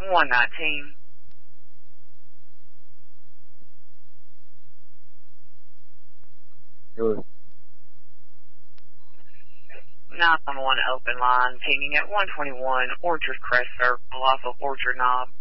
119. Good. 911 open line, pinging at 121 Orchard Crest Circle off of Orchard Knob.